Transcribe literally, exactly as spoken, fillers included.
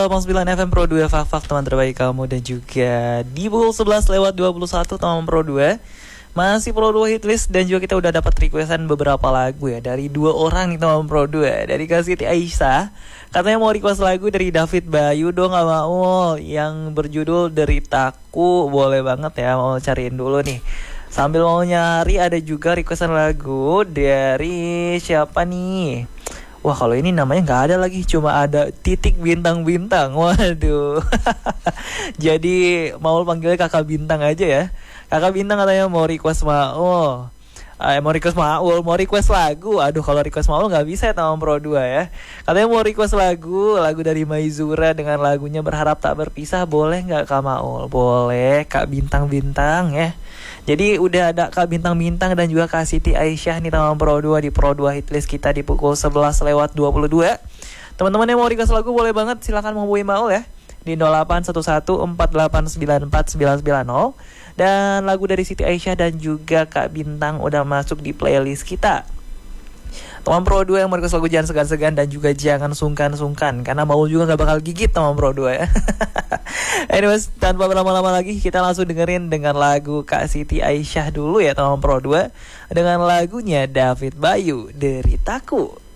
delapan puluh sembilan F M Pro dua Fak-Fak, teman terbaik kamu. Dan juga di pukul sebelas lewat dua puluh satu teman Pro dua masih Pro dua Hitlist. Dan juga kita udah dapat requestan beberapa lagu ya dari dua orang nih teman Pro dua. Dari Kak Siti Aisyah, katanya mau request lagu dari David Bayu dong, gak mau, yang berjudul Deritaku. Boleh banget ya, mau cariin dulu nih. Sambil mau nyari, ada juga requestan lagu dari siapa nih? Wah, kalau ini namanya nggak ada lagi, cuma ada titik bintang-bintang. Waduh. Jadi mau panggilnya kakak bintang aja ya. Kakak bintang katanya mau request Maul. Eh, mau request Maul, mau request lagu. Aduh, kalau request Maul nggak bisa ya teman Pro dua ya. Katanya mau request lagu, lagu dari Maizura dengan lagunya Berharap Tak Berpisah. Boleh nggak Kak Maul? Boleh, Kak bintang-bintang ya. Jadi udah ada Kak Bintang-Bintang dan juga Kak Siti Aisyah nih teman Pro dua di Pro dua Hitlist kita di pukul sebelas lewat dua puluh dua. Teman-teman yang mau request lagu boleh banget, silakan menghubungi Maul ya di nol delapan satu satu empat delapan sembilan empat sembilan sembilan nol. Dan lagu dari Siti Aisyah dan juga Kak Bintang udah masuk di playlist kita. Teman Pro dua yang mau request lagu jangan segan-segan dan juga jangan sungkan-sungkan, karena Maul juga gak bakal gigit teman Pro dua ya. Anyways, tanpa berlama-lama lagi kita langsung dengerin dengan lagu Kak Siti Aisyah dulu ya teman Pro dua, dengan lagunya David Bayu, Deritaku.